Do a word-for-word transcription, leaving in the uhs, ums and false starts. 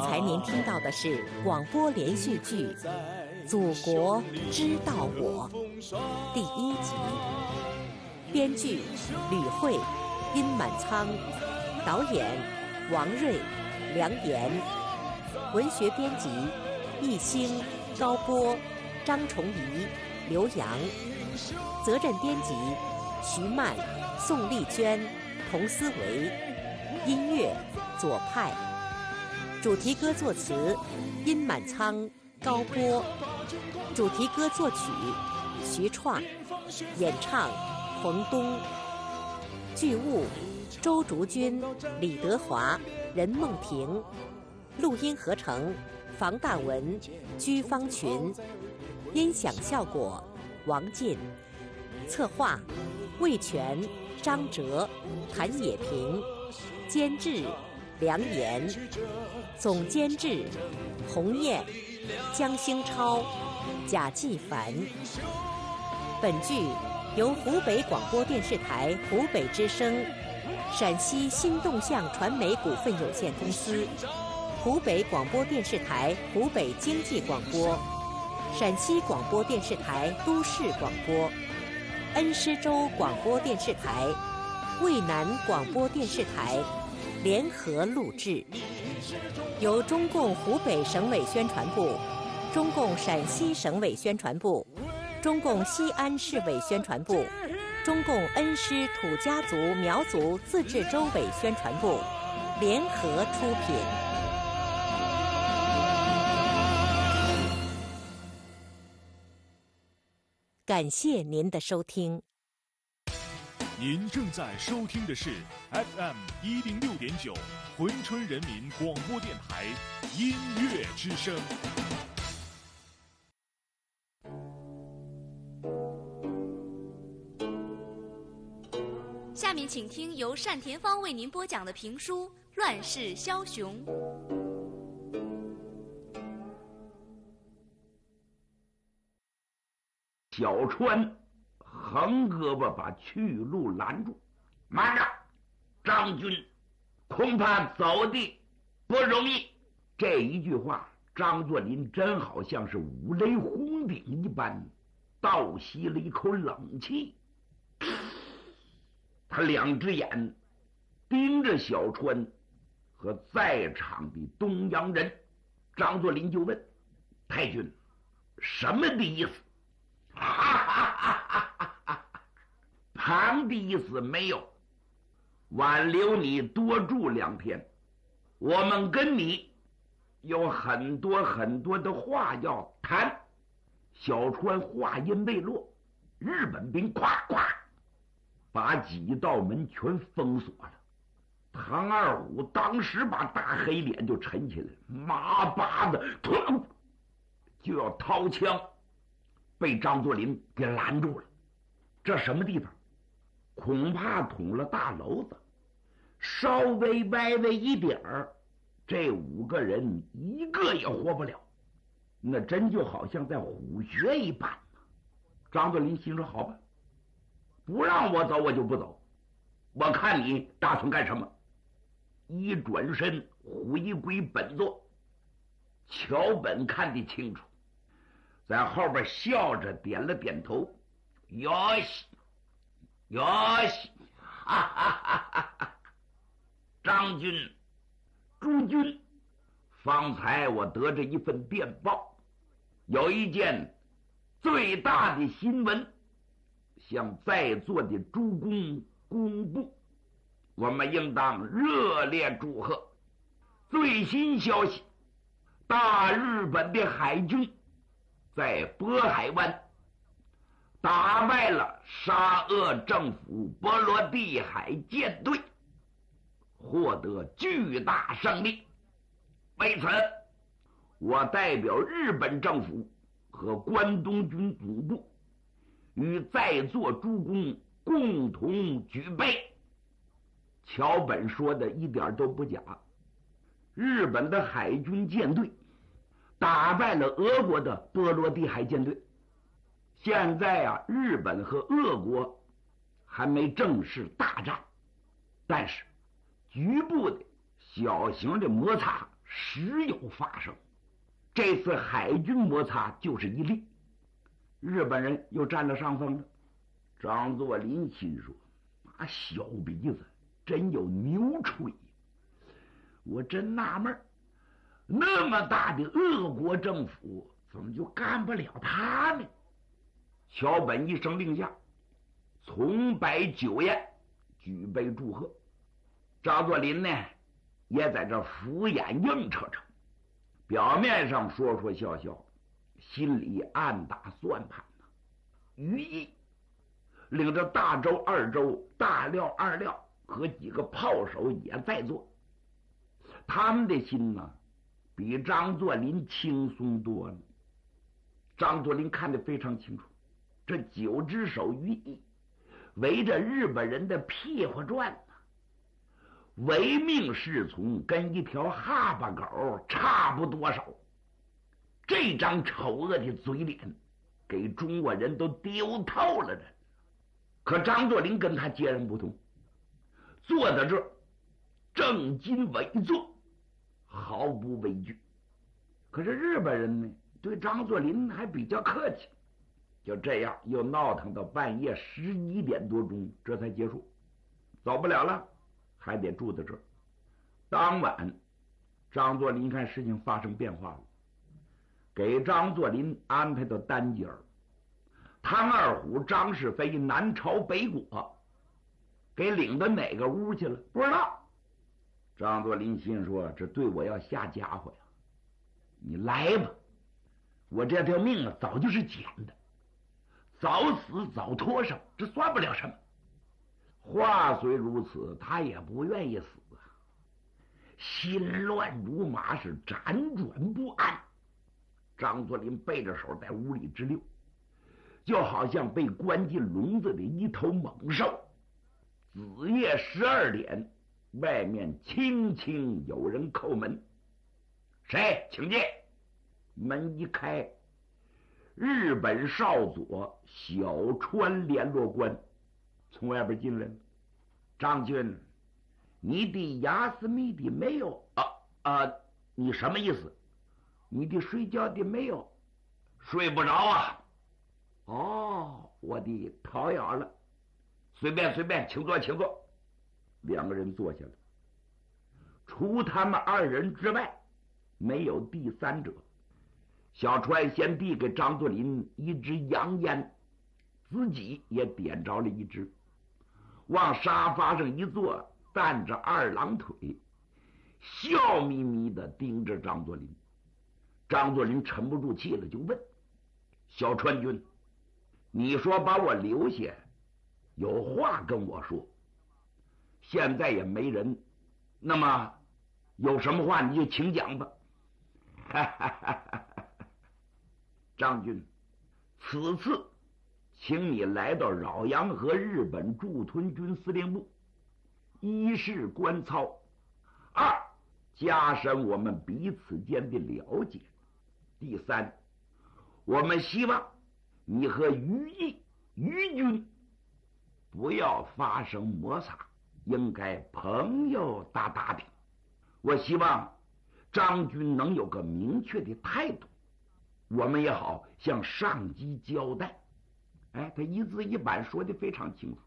才您听到的是广播连续剧《祖国知道我》第一集，编剧吕慧、殷满仓，导演王瑞、梁岩，文学编辑易兴、高波、张崇仪、刘洋，责任编辑徐曼、宋丽娟、童思维，音乐左派，主题歌作词殷满仓、高波，主题歌作曲徐创，演唱冯东，剧务周竹君、李德华、任梦婷，录音合成房大文、居方群，音响效果王进，策划魏全、张哲、谭野平，监制梁岩，总监制洪燕、江兴超、贾继凡。本剧由湖北广播电视台湖北之声、陕西新动向传媒股份有限公司、湖北广播电视台湖北经济广播、陕西广播电视台都市广播、恩施州广播电视台、渭南广播电视台联合录制，由中共湖北省委宣传部、中共陕西省委宣传部、中共西安市委宣传部、中共恩施土家族苗族自治州委宣传部联合出品。感谢您的收听。 您正在收听的是 F M 一零六点九珲春人民广播电台音乐之声。 下面请听由单田芳为您播讲的评书《乱世枭雄》。 小川横胳膊把去路拦住，慢着，张军，恐怕走的不容易。这一句话，张作霖真好像是五雷轰顶一般，倒吸了一口冷气。他两只眼盯着小川和在场的东洋人，张作霖就问：太君，什么的意思？哈哈哈哈哈！旁的意思没有，挽留你多住两天，我们跟你有很多很多的话要谈。小川话音未落，日本兵咵咵把几道门全封锁了。唐二虎当时把大黑脸就沉起来，麻巴的突就要掏枪，被张作霖给拦住了。这什么地方？恐怕捅了大娄子，稍微歪歪一点儿，这五个人一个也活不了。那真就好像在虎穴一般。张作霖心说：好吧，不让我走我就不走，我看你打算干什么。一转身回归本座，桥本看得清楚，在后边笑着点了点头。哟西哟西，哈哈哈哈哈！张军、朱军，方才我得着一份电报，有一件最大的新闻向在座的诸公公布，我们应当热烈祝贺。最新消息，大日本的海军在渤海湾打败了沙俄政府波罗的海舰队，获得巨大胜利。为此，我代表日本政府和关东军总部与在座诸公共同举杯。桥本说的一点都不假，日本的海军舰队打败了俄国的波罗的海舰队。现在啊，日本和俄国还没正式大战，但是局部的小型的摩擦时有发生。这次海军摩擦就是一例，日本人又占了上风了。张作霖心说：“那小鼻子真有牛吹，我真纳闷，那么大的俄国政府怎么就干不了他呢？”桥本一声令下，从摆酒宴，举杯祝贺。张作霖呢，也在这敷衍应承着，表面上说说笑笑，心里暗打算盘呢。于毅领着大周、二周、大廖、二廖和几个炮手也在座，他们的心呢，比张作霖轻松多了。张作霖看得非常清楚，这九只手于毅围着日本人的屁股转呢，唯命是从，跟一条哈巴狗差不多少。这张丑恶的嘴脸给中国人都丢透了的。可张作霖跟他截然不同，坐在这儿正襟危坐，毫不畏惧。可是日本人呢，对张作霖还比较客气。就这样又闹腾到半夜十一点多钟，这才结束。走不了了，还得住在这儿。当晚张作霖看事情发生变化了，给张作霖安排到单间儿。汤二虎、张世飞南朝北裹，给领到哪个屋去了不知道。张作霖心说：“这对我要下家伙呀！你来吧，我这条命啊早就是捡的，早死早脱生，这算不了什么。”话虽如此，他也不愿意死啊，心乱如麻，是辗转不安。张作霖背着手在屋里直溜，就好像被关进笼子的一头猛兽。子夜十二点，外面轻轻有人叩门：“谁？请进。”门一开，日本少佐小川联络官从外边进来了。“张军，你的雅思密的没有？”“啊啊，你什么意思？你的睡觉的没有？”“睡不着啊。”“哦，我的讨厌了。随便随便，请坐请坐。”两个人坐下了。除他们二人之外，没有第三者。小川先递给张作霖一支洋烟，自己也点着了一支，往沙发上一坐，担着二郎腿，笑眯眯地盯着张作霖。张作霖沉不住气了，就问：“小川君，你说把我留下，有话跟我说，现在也没人，那么有什么话你就请讲吧。”哈哈哈哈！张军，此次请你来到饶阳和日本驻屯军司令部，一是观操，二加深我们彼此间的了解，第三，我们希望你和于毅、于军不要发生摩擦，应该朋友搭搭的。我希望张军能有个明确的态度，我们也好向上级交代。哎，他一字一板说的非常清楚。